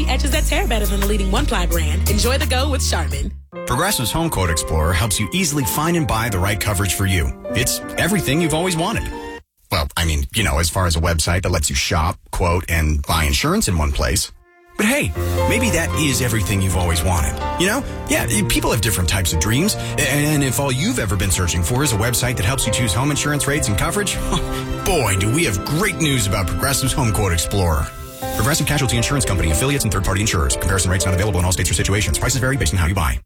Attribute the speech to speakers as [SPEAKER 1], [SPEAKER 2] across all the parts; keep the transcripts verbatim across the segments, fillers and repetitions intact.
[SPEAKER 1] edges that tear better than the leading one-ply brand. Enjoy the go with Charmin.
[SPEAKER 2] Progressive's Home Quote Explorer helps you easily find and buy the right coverage for you. It's everything you've always wanted. Well, I mean, you know, as far as a website that lets you shop, quote, and buy insurance in one place. But hey, maybe that is everything you've always wanted. You know? Yeah, people have different types of dreams. And if all you've ever been searching for is a website that helps you choose home insurance rates and coverage, boy, do we have great news about Progressive's Home Quote Explorer. Progressive Casualty Insurance Company, affiliates, and third-party insurers. Comparison rates not available in all states or situations. Prices vary based on how you buy.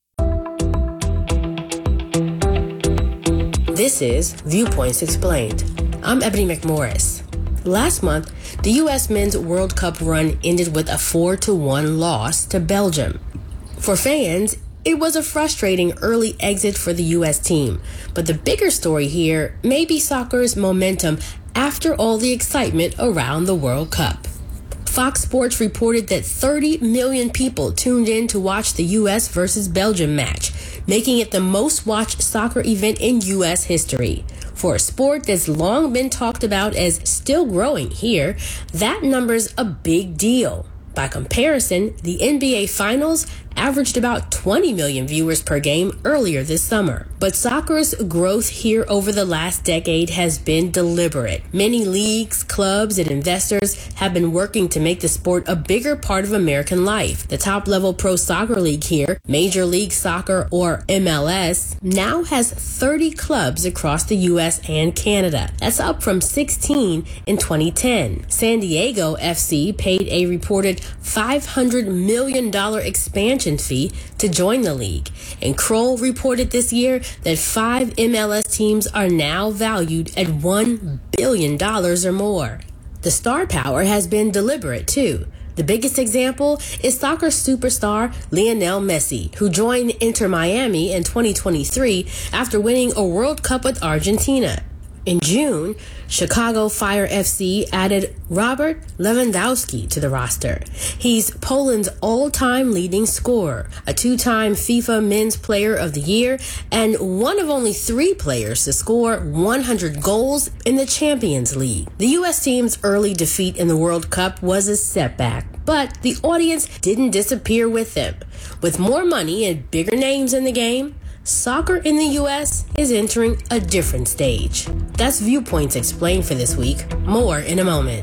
[SPEAKER 3] This is Viewpoints Explained. I'm Ebony McMorris. Last month, the U S Men's World Cup run ended with a four to one loss to Belgium. For fans, it was a frustrating early exit for the U S team. But the bigger story here may be soccer's momentum after all the excitement around the World Cup. Fox Sports reported that thirty million people tuned in to watch the U S versus Belgium match, making it the most watched soccer event in U S history. For a sport that's long been talked about as still growing here, that number's a big deal. By comparison, the N B A Finals averaged about twenty million viewers per game earlier this summer. But soccer's growth here over the last decade has been deliberate. Many leagues, clubs, and investors have been working to make the sport a bigger part of American life. The top-level pro soccer league here, Major League Soccer or M L S, now has thirty clubs across the U S and Canada. That's up from sixteen in twenty ten. San Diego F C paid a reported five hundred million dollars expansion fee to join the league. And Kroll reported this year that five M L S teams are now valued at one billion dollars or more. The star power has been deliberate, too. The biggest example is soccer superstar Lionel Messi, who joined Inter Miami in twenty twenty-three after winning a World Cup with Argentina. In June, Chicago Fire F C added Robert Lewandowski to the roster. He's Poland's all-time leading scorer, a two-time FIFA Men's Player of the Year, and one of only three players to score one hundred goals in the Champions League. The U S team's early defeat in the World Cup was a setback, but the audience didn't disappear with them. With more money and bigger names in the game, soccer in the U S is entering a different stage. That's Viewpoints Explained for this week. More in a moment.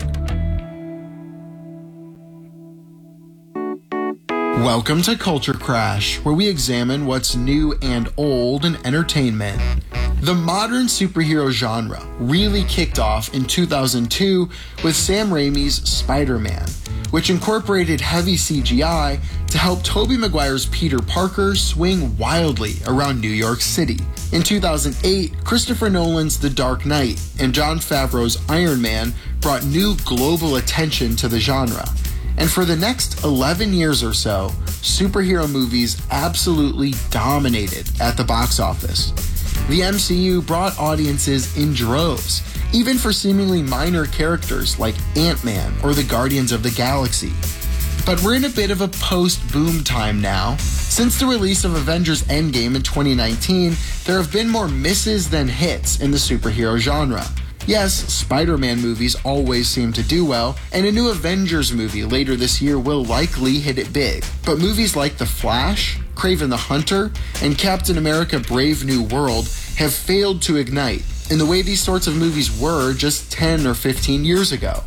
[SPEAKER 4] Welcome to Culture Crash, where we examine what's new and old in entertainment. The modern superhero genre really kicked off in two thousand two with Sam Raimi's Spider-Man, which incorporated heavy C G I to help Tobey Maguire's Peter Parker swing wildly around New York City. In two thousand eight, Christopher Nolan's The Dark Knight and Jon Favreau's Iron Man brought new global attention to the genre. And for the next eleven years or so, superhero movies absolutely dominated at the box office. The M C U brought audiences in droves, even for seemingly minor characters like Ant-Man or the Guardians of the Galaxy. But we're in a bit of a post-boom time now. Since the release of Avengers Endgame in twenty nineteen, there have been more misses than hits in the superhero genre. Yes, Spider-Man movies always seem to do well, and a new Avengers movie later this year will likely hit it big. But movies like The Flash, Kraven the Hunter, and Captain America Brave New World have failed to ignite in the way these sorts of movies were just ten or fifteen years ago.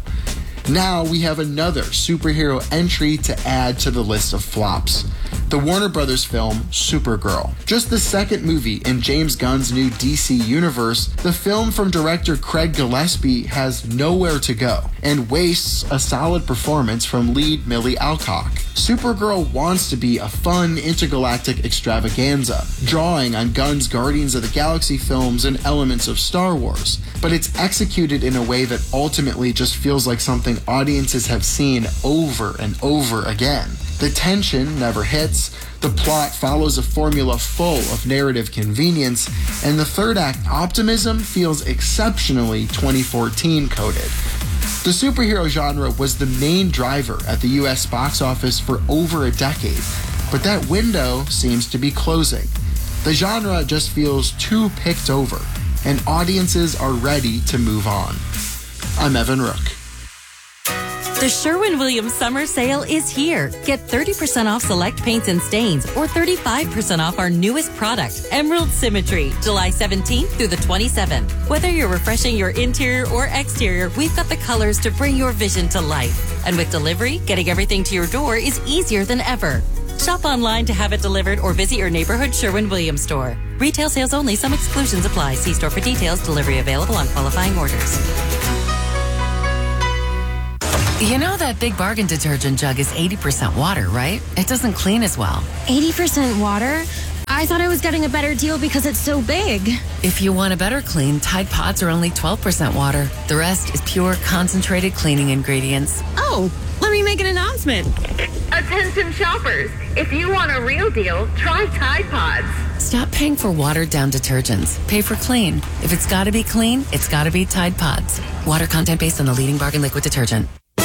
[SPEAKER 4] Now we have another superhero entry to add to the list of flops. The Warner Brothers film Supergirl. Just the second movie in James Gunn's new D C universe, the film from director Craig Gillespie has nowhere to go and wastes a solid performance from lead Millie Alcock. Supergirl wants to be a fun intergalactic extravaganza, drawing on Gunn's Guardians of the Galaxy films and elements of Star Wars, but it's executed in a way that ultimately just feels like something audiences have seen over and over again. The tension never hits, the plot follows a formula full of narrative convenience, and the third act optimism feels exceptionally twenty fourteen coded. The superhero genre was the main driver at the U S box office for over a decade, but that window seems to be closing. The genre just feels too picked over, and audiences are ready to move on. I'm Evan Rook.
[SPEAKER 5] The Sherwin-Williams Summer Sale is here. Get thirty percent off select paints and stains or thirty-five percent off our newest product, Emerald Symmetry, July seventeenth through the twenty-seventh. Whether you're refreshing your interior or exterior, we've got the colors to bring your vision to life. And with delivery, getting everything to your door is easier than ever. Shop online to have it delivered or visit your neighborhood Sherwin-Williams store. Retail sales only. Some exclusions apply. See store for details. Delivery available on qualifying orders.
[SPEAKER 6] You know that Big Bargain detergent jug is eighty percent water, right? It doesn't clean as well.
[SPEAKER 7] eighty percent water? I thought I was getting a better deal because it's so big.
[SPEAKER 6] If you want a better clean, Tide Pods are only twelve percent water. The rest is pure, concentrated cleaning ingredients.
[SPEAKER 7] Oh, let me make an announcement.
[SPEAKER 8] Attention shoppers, if you want a real deal, try Tide Pods.
[SPEAKER 6] Stop paying for watered-down detergents. Pay for clean. If it's got to be clean, it's got to be Tide Pods. Water content based on the leading bargain liquid detergent.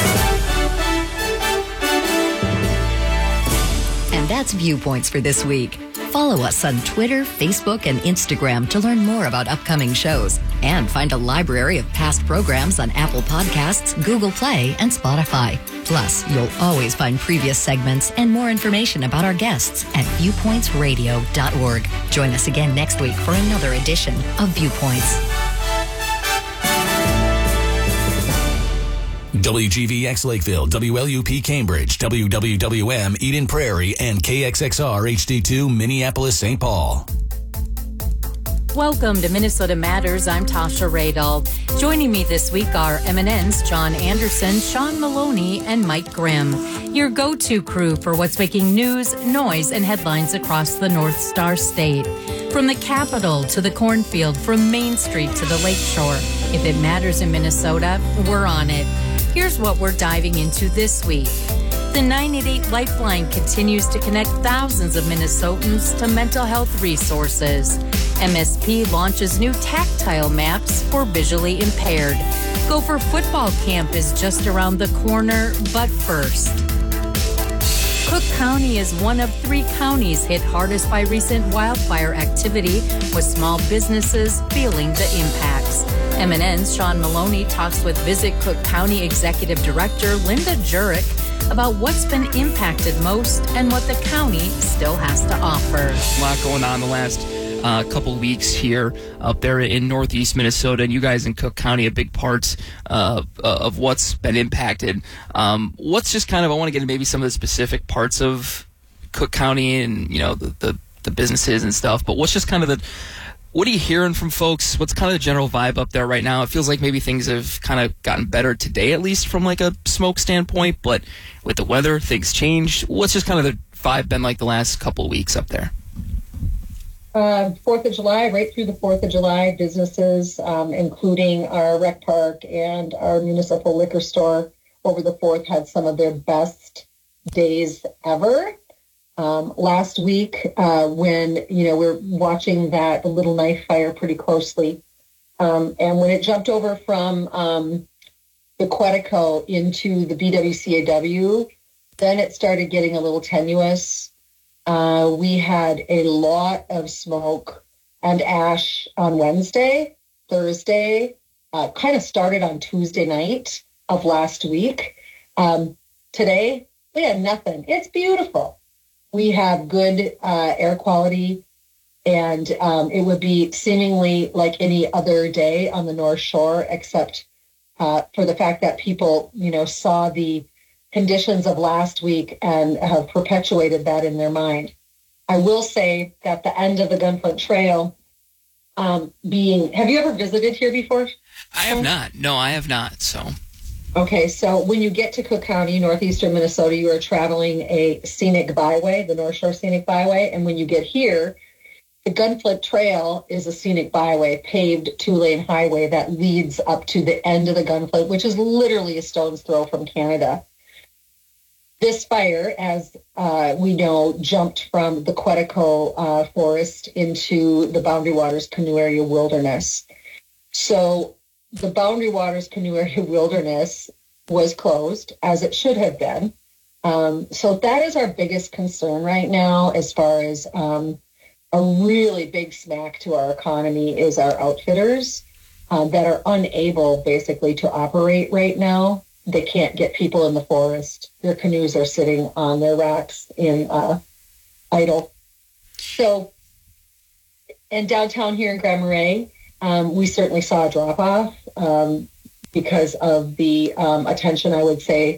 [SPEAKER 9] And that's Viewpoints for this week. Follow us on Twitter, Facebook, and Instagram to learn more about upcoming shows. And find a library of past programs on Apple Podcasts, Google Play, and Spotify. Plus, you'll always find previous segments and more information about our guests at viewpoints radio dot org. Join us again next week for another edition of Viewpoints.
[SPEAKER 10] W G V X Lakeville, W L U P Cambridge, W W W M Eden Prairie, and K X X R H D two Minneapolis, Saint Paul.
[SPEAKER 5] Welcome to Minnesota Matters. I'm Tasha Radel. Joining me this week are M N N's John Anderson, Sean Maloney, and Mike Grimm. Your go-to crew for what's making news, noise, and headlines across the North Star State. From the Capitol to the cornfield, from Main Street to the Lakeshore. If it matters in Minnesota, we're on it. Here's what we're diving into this week. The nine eight eight Lifeline continues to connect thousands of Minnesotans to mental health resources. M S P launches new tactile maps for visually impaired. Gopher football camp is just around the corner, but first. Cook County is one of three counties hit hardest by recent wildfire activity, with small businesses feeling the impacts. M N N's Sean Maloney talks with Visit Cook County Executive Director Linda Jurek about what's been impacted most and what the county still has to offer.
[SPEAKER 11] A lot going on the last uh, couple weeks here up there in northeast Minnesota, and you guys in Cook County, a big part uh, of what's been impacted. Um, what's just kind of, I want to get into maybe some of the specific parts of Cook County and, you know, the, the, the businesses and stuff, but what's just kind of the, what are you hearing from folks? What's kind of the general vibe up there right now? It feels like maybe things have kind of gotten better today, at least from like a smoke standpoint, but with the weather, things changed. What's just kind of the vibe been like the last couple of weeks up there?
[SPEAKER 12] Uh, Fourth of July, right through the Fourth of July, businesses, um, including our rec park and our municipal liquor store over the Fourth, had some of their best days ever. Um, last week, uh, when, you know, we're watching that Little Knife fire pretty closely, um, and when it jumped over from um, the Quetico into the B W C A W, then it started getting a little tenuous. Uh, we had a lot of smoke and ash on Wednesday, Thursday, uh, kind of started on Tuesday night of last week. Um, today, we had nothing. It's beautiful. We have good uh, air quality, and um, it would be seemingly like any other day on the North Shore, except uh, for the fact that people, you know, saw the conditions of last week and have perpetuated that in their mind. I will say that the end of the Gunflint Trail um, being, have you ever visited here before?
[SPEAKER 11] I have not. No, I have not. So.
[SPEAKER 12] Okay, so when you get to Cook County, northeastern Minnesota, you are traveling a scenic byway, the North Shore Scenic Byway. And when you get here, the Gunflint Trail is a scenic byway, paved two-lane highway that leads up to the end of the Gunflint, which is literally a stone's throw from Canada. This fire, as uh, we know, jumped from the Quetico uh, forest into the Boundary Waters Canoe Area Wilderness. So the Boundary Waters Canoe Area Wilderness was closed, as it should have been. Um, so that is our biggest concern right now, as far as um, a really big smack to our economy is our outfitters uh, that are unable, basically, to operate right now. they can't get people in the forest. Their canoes are sitting on their racks in uh, idle. So, and downtown here in Grand Marais, um, we certainly saw a drop-off um, because of the um, attention, I would say,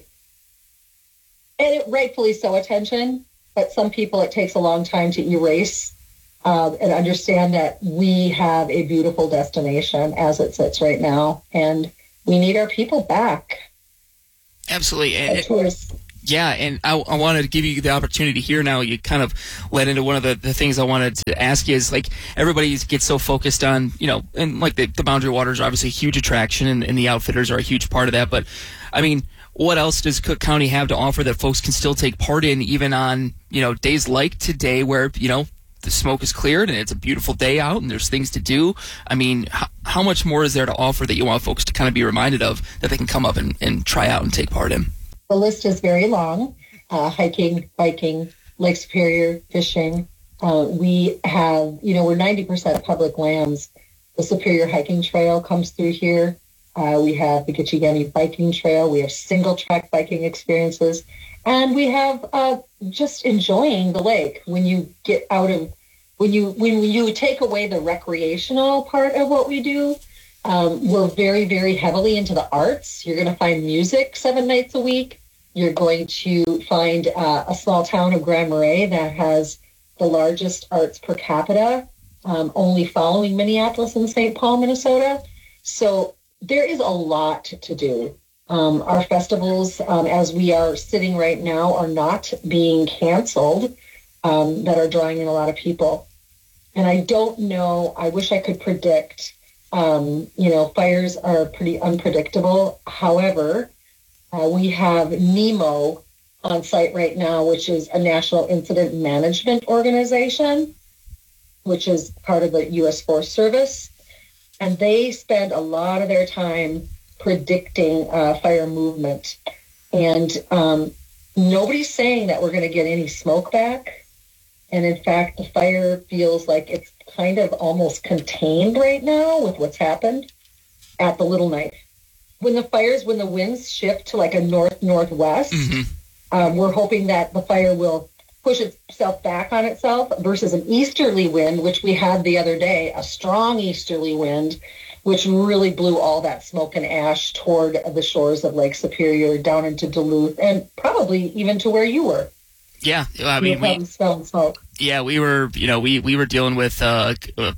[SPEAKER 12] and it, rightfully so attention, but some people it takes a long time to erase uh, and understand that we have a beautiful destination as it sits right now, and we need our people back.
[SPEAKER 11] Absolutely. And it, yeah, and I, I wanted to give you the opportunity here now. You kind of led into one of the, the things I wanted to ask you is, like, everybody gets so focused on, you know, and like the, the Boundary Waters are obviously a huge attraction, and, and the Outfitters are a huge part of that. But, I mean, what else does Cook County have to offer that folks can still take part in, even on, you know, days like today where, you know, the smoke is cleared and it's a beautiful day out and there's things to do? I mean, how, how much more is there to offer that you want folks to kind of be reminded of that they can come up and, and try out and take part in?
[SPEAKER 12] The list is very long. Uh, hiking, biking, Lake Superior, fishing. Uh, we have, you know, we're ninety percent public lands. The Superior Hiking Trail comes through here. Uh, we have the Gitchigani Biking Trail. We have single track biking experiences. And we have uh, just enjoying the lake. When you get out of, when you when you take away the recreational part of what we do, um, we're very, very heavily into the arts. You're going to find music seven nights a week. You're going to find uh, a small town of Grand Marais that has the largest arts per capita, um, only following Minneapolis and Saint Paul, Minnesota. So there is a lot to do. Um, our festivals, um, as we are sitting right now, are not being canceled, um, that are drawing in a lot of people. And I don't know, I wish I could predict, um, you know, fires are pretty unpredictable. However, uh, we have NEMO on site right now, which is a National Incident Management Organization, which is part of the U S Forest Service. And they spend a lot of their time predicting uh, fire movement. And um, nobody's saying that we're going to get any smoke back. And in fact, the fire feels like it's kind of almost contained right now with what's happened at the Little Knife. When the fires, when the winds shift to like a north-northwest, mm-hmm. um, we're hoping that the fire will push itself back on itself versus an easterly wind, which we had the other day, a strong easterly wind, which really blew all that smoke and ash toward the shores of Lake Superior down into Duluth and probably even to where you were.
[SPEAKER 11] Yeah, I mean, we,
[SPEAKER 12] smelling smoke.
[SPEAKER 11] Yeah, we were, you know, we, we were dealing with, uh, uh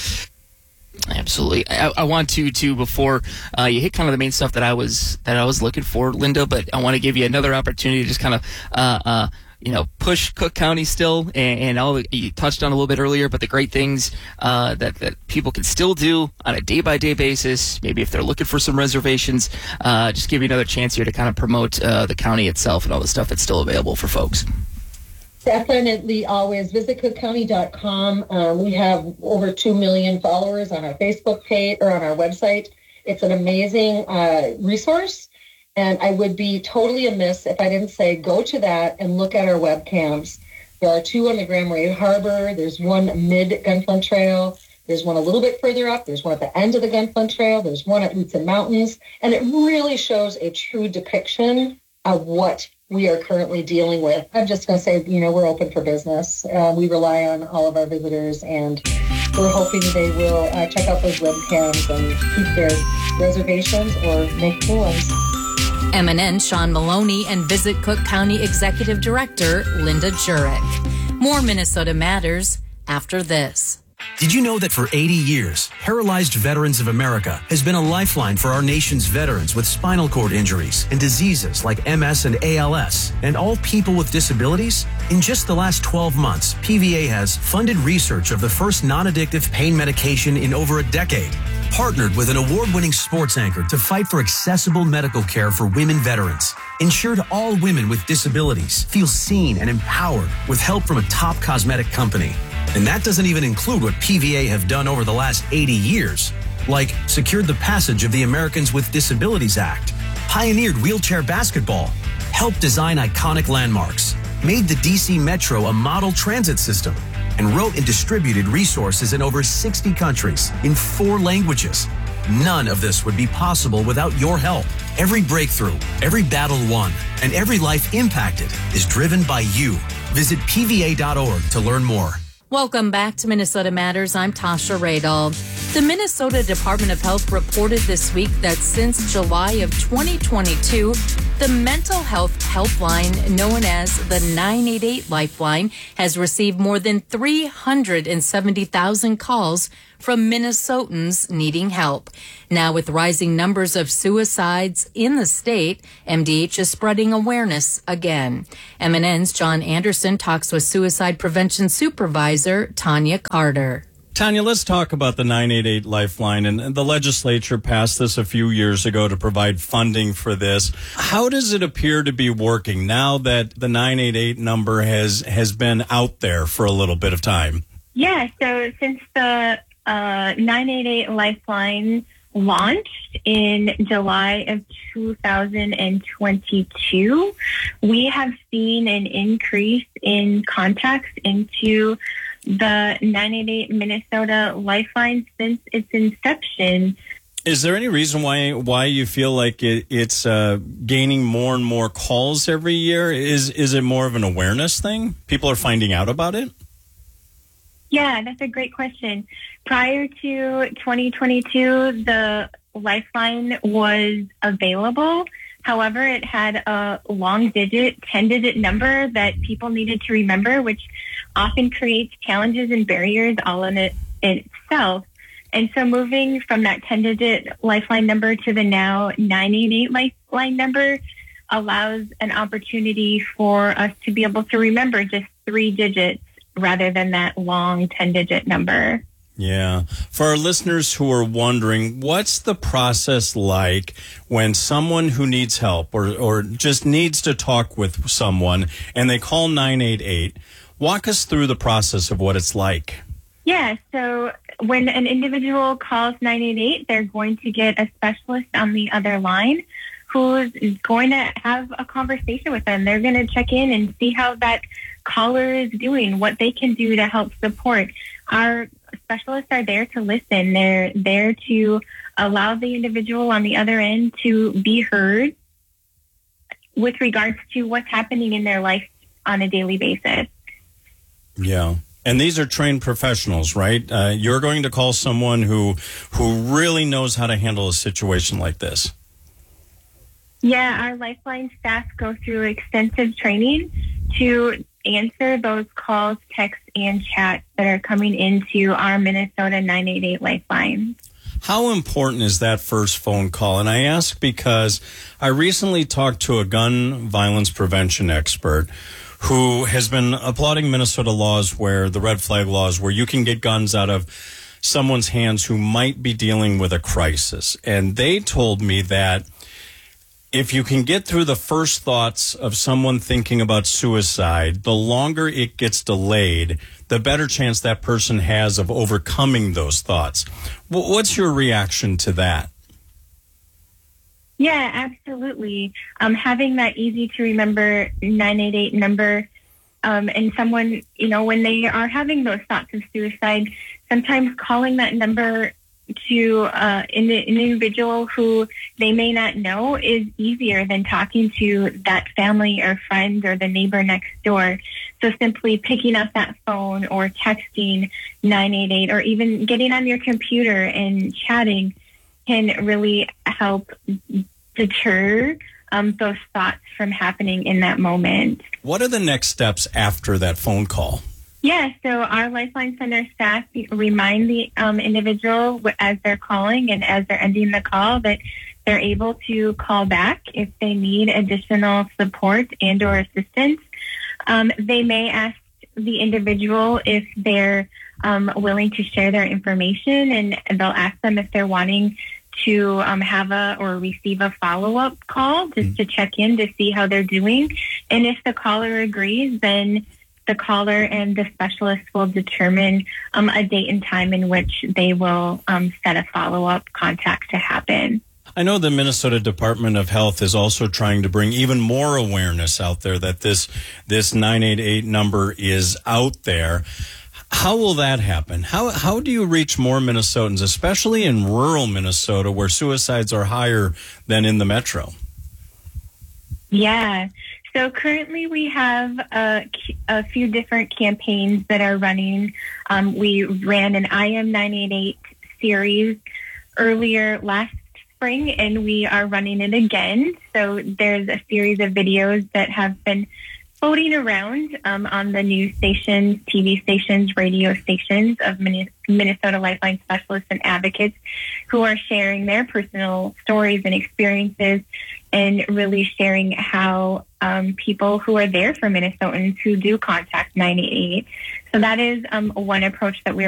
[SPEAKER 11] absolutely. I, I want to, to before uh, you hit kind of the main stuff that I was, that I was looking for, Linda, but I want to give you another opportunity to just kind of, uh, uh, you know, push Cook County still, and, and all the, you touched on a little bit earlier, but the great things uh, that, that people can still do on a day-by-day basis, maybe if they're looking for some reservations, uh, just give you another chance here to kind of promote uh, the county itself and all the stuff that's still available for folks.
[SPEAKER 12] Definitely always visit cook county dot com. Um, we have over two million followers on our Facebook page or on our website. It's an amazing uh, resource. And I would be totally amiss if I didn't say go to that and look at our webcams. There are two on the Grand Marais Harbor. There's one mid-Gunflint Trail. There's one a little bit further up. There's one at the end of the Gunflint Trail. There's one at Roots and Mountains. And it really shows a true depiction of what we are currently dealing with. I'm just going to say, you know, we're open for business. Uh, we rely on all of our visitors, and we're hoping they will uh, check out those webcams and keep their reservations or make new ones.
[SPEAKER 5] M N N Sean Maloney and Visit Cook County Executive Director Linda Jurek. More Minnesota Matters after this.
[SPEAKER 13] Did you know that for eighty years, Paralyzed Veterans of America has been a lifeline for our nation's veterans with spinal cord injuries and diseases like M S and A L S, and all people with disabilities? In just the last twelve months, P V A has funded research of the first non-addictive pain medication in over a decade, partnered with an award-winning sports anchor to fight for accessible medical care for women veterans, ensured all women with disabilities feel seen and empowered with help from a top cosmetic company. And that doesn't even include what P V A have done over the last eighty years, like secured the passage of the Americans with Disabilities Act, pioneered wheelchair basketball, helped design iconic landmarks, made the D C Metro a model transit system, and wrote and distributed resources in over sixty countries in four languages. None of this would be possible without your help. Every breakthrough, every battle won, and every life impacted is driven by you. Visit P V A dot org to learn more.
[SPEAKER 5] Welcome back to Minnesota Matters. I'm Tasha Radal. The Minnesota Department of Health reported this week that since July of twenty twenty-two, the mental health helpline known as the nine eight eight Lifeline has received more than three hundred seventy thousand calls from Minnesotans needing help. Now, with rising numbers of suicides in the state, M D H is spreading awareness again. M N N's John Anderson talks with Suicide Prevention Supervisor Tanya Carter.
[SPEAKER 14] Tanya, let's talk about the nine eight eight Lifeline. And the legislature passed this a few years ago to provide funding for this. How does it appear to be working now that the nine eight eight number has, has been out there for a little bit of time?
[SPEAKER 15] Yeah, so since the uh, nine eight eight Lifeline launched in July of two thousand twenty-two, we have seen an increase in contacts into the nine eight eight Minnesota Lifeline since its inception.
[SPEAKER 14] Is there any reason why why you feel like it, it's uh, gaining more and more calls every year? Is is it more of an awareness thing? People are finding out about it?
[SPEAKER 15] Yeah, that's a great question. Prior to twenty twenty-two, the Lifeline was available. However, it had a long digit, ten-digit number that people needed to remember, which often creates challenges and barriers all in it in itself. And so moving from that ten-digit Lifeline number to the now nine eight eight Lifeline number allows an opportunity for us to be able to remember just three digits rather than that long ten-digit number.
[SPEAKER 14] Yeah. For our listeners who are wondering, what's the process like when someone who needs help or, or just needs to talk with someone and they call nine eight eight? Walk us through the process of what it's like.
[SPEAKER 15] Yeah. So when an individual calls nine eight eight, they're going to get a specialist on the other line who's going to have a conversation with them. They're going to check in and see how that caller is doing, what they can do to help support. Our specialists are there to listen. They're there to allow the individual on the other end to be heard with regards to what's happening in their life on a daily basis.
[SPEAKER 14] Yeah. And these are trained professionals, right? Uh, you're going to call someone who who really knows how to handle a situation like this.
[SPEAKER 15] Yeah, our Lifeline staff go through extensive training to answer those calls, texts, and chats that are coming into our Minnesota nine eight eight Lifeline.
[SPEAKER 14] How important is that first phone call? And I ask because I recently talked to a gun violence prevention expert who has been applauding Minnesota laws where the red flag laws where you can get guns out of someone's hands who might be dealing with a crisis. And they told me that if you can get through the first thoughts of someone thinking about suicide, the longer it gets delayed, the better chance that person has of overcoming those thoughts. What's your reaction to that?
[SPEAKER 15] Yeah, absolutely. Um, having that easy to remember nine eight eight number, um, and someone, you know, when they are having those thoughts of suicide, sometimes calling that number to uh, an individual who they may not know is easier than talking to that family or friend or the neighbor next door. So simply picking up that phone or texting nine eight eight or even getting on your computer and chatting can really help deter um, those thoughts from happening in that moment.
[SPEAKER 14] What are the next steps after that phone call?
[SPEAKER 15] Yeah, so our Lifeline Center staff remind the um, individual as they're calling and as they're ending the call that they're able to call back if they need additional support and or assistance. Um, they may ask the individual if they're um, willing to share their information, and they'll ask them if they're wanting to um, have a or receive a follow-up call just to check in to see how they're doing. And if the caller agrees, then the caller and the specialist will determine um, a date and time in which they will um, set a follow-up contact to happen.
[SPEAKER 14] I know the Minnesota Department of Health is also trying to bring even more awareness out there that this this nine eight eight number is out there. How will that happen? How how do you reach more Minnesotans, especially in rural Minnesota where suicides are higher than in the metro?
[SPEAKER 15] Yeah. So currently we have a, a few different campaigns that are running. Um, we ran an I M nine eighty-eight series earlier last spring, and we are running it again. So there's a series of videos that have been floating around um, on the news stations, T V stations, radio stations of Minnesota Lifeline specialists and advocates who are sharing their personal stories and experiences and really sharing how um, people who are there for Minnesotans who do contact nine eight eight. So that is um, one approach that we're